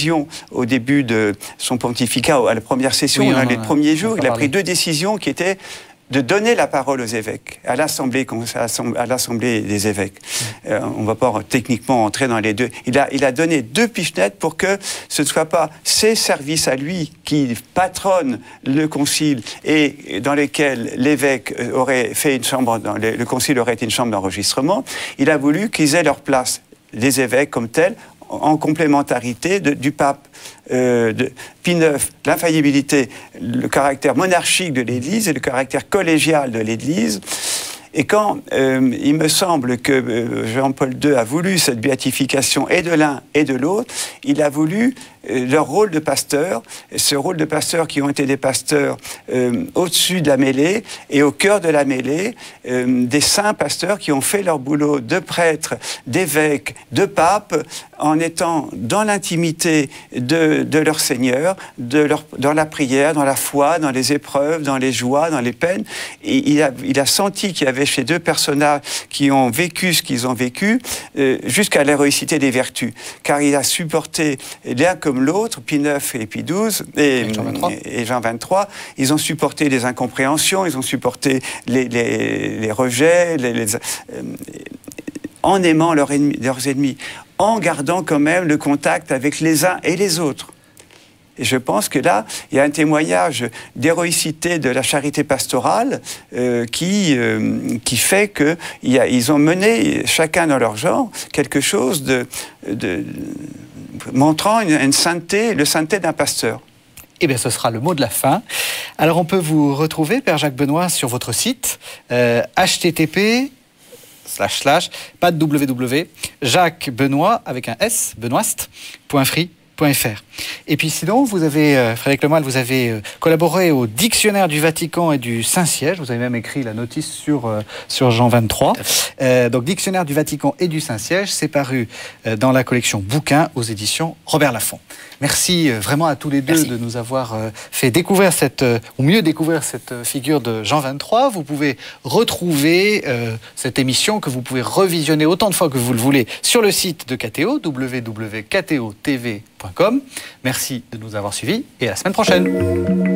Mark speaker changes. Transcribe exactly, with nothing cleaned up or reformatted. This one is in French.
Speaker 1: décisions au début de son pontificat, à la première session,
Speaker 2: oui,
Speaker 1: dans les
Speaker 2: a,
Speaker 1: premiers jours. Il a
Speaker 2: parlé.
Speaker 1: pris deux décisions qui étaient de donner la parole aux évêques, à l'Assemblée, à l'Assemblée des évêques. Mmh. Euh, on ne va pas techniquement entrer dans les deux. Il a, il a donné deux pichenettes pour que ce ne soit pas ses services à lui qui patronnent le concile et dans lesquels l'évêque aurait fait une chambre, dans le, le concile aurait été une chambre d'enregistrement. Il a voulu qu'ils aient leur place, les évêques comme tels, en complémentarité de, du pape. Euh, de Pie neuf, l'infaillibilité, le caractère monarchique de l'Église et le caractère collégial de l'Église. Et quand euh, il me semble que euh, Jean-Paul deux a voulu cette béatification et de l'un et de l'autre, il a voulu euh, leur rôle de pasteur, ce rôle de pasteurs qui ont été des pasteurs euh, au-dessus de la mêlée et au cœur de la mêlée, euh, des saints pasteurs qui ont fait leur boulot de prêtres, d'évêques, de papes, en étant dans l'intimité de, de leur Seigneur, de leur, dans la prière, dans la foi, dans les épreuves, dans les joies, dans les peines. Et il a, il a senti qu'il y avait chez deux personnages qui ont vécu ce qu'ils ont vécu, euh, jusqu'à l'héroïcité des vertus. Car il a supporté l'un comme l'autre, Pie neuf et Pie douze, et, et, Jean et Jean vingt-trois, ils ont supporté les incompréhensions, ils ont supporté les, les, les rejets, les, les, euh, en aimant leurs ennemis, leurs ennemis, en gardant quand même le contact avec les uns et les autres. Et je pense que là, il y a un témoignage d'héroïcité de la charité pastorale euh, qui, euh, qui fait qu'ils ont mené, chacun dans leur genre, quelque chose de, de, montrant une, une sainteté, le sainteté d'un pasteur.
Speaker 2: Eh bien, ce sera le mot de la fin. Alors, on peut vous retrouver, Père Jacques Benoît, sur votre site, euh, H T T P slash slash, pas de www, Jacques Benoît, avec un S, benoist point free point f r. Et puis sinon, vous avez, euh, Frédéric Lemoyle, vous avez euh, collaboré au Dictionnaire du Vatican et du Saint-Siège. Vous avez même écrit la notice sur, euh, sur Jean vingt-trois. Euh, donc, Dictionnaire du Vatican et du Saint-Siège, c'est paru euh, dans la collection Bouquins aux éditions Robert Laffont. Merci euh, vraiment à tous les deux Merci. de nous avoir euh, fait découvrir cette, euh, ou mieux découvrir cette euh, figure de Jean vingt-trois. Vous pouvez retrouver euh, cette émission que vous pouvez revisionner autant de fois que vous le voulez sur le site de K T O, w w w point k t o t v point com. Merci de nous avoir suivis et à la semaine prochaine.